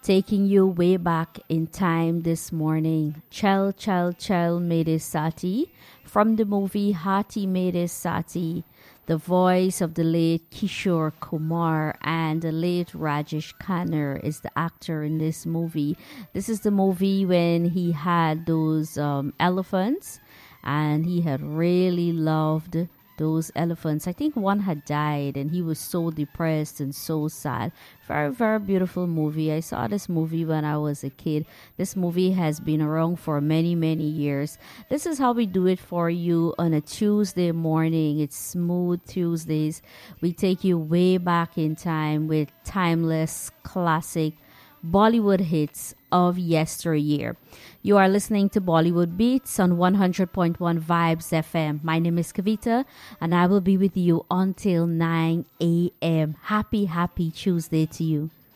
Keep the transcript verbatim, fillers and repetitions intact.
taking you way back in time this morning. Chal Chal Chal Mere Sati from the movie Hati Mere Sati, the voice of the late Kishore Kumar and the late Rajesh Khanna is the actor in this movie. This is the movie when he had those um, elephants and he had really loved those elephants. I think one had died and he was so depressed and so sad. Very, very beautiful movie. I saw this movie when I was a kid. This movie has been around for many, many years. This is how we do it for you on a Tuesday morning. It's Smooth Tuesdays. We take you way back in time with timeless, classic Bollywood hits of yesteryear. You are listening to Bollywood Beats on one hundred point one Vibes F M. My name is Kavita and I will be with you until nine a.m. Happy, happy Tuesday to you.